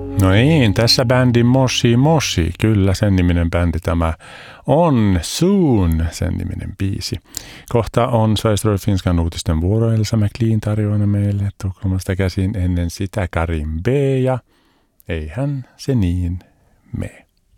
No niin, tässä bändi Moshi Moshi, kyllä sen niminen bändi tämä on Soon, sen niminen biisi. Kohta on Sveriges Radio Finskan uutisten vuoro, Elsa McLean tarjoana meille Tukholmasta käsin, ennen sitä Karim B ja eihän se niin mene.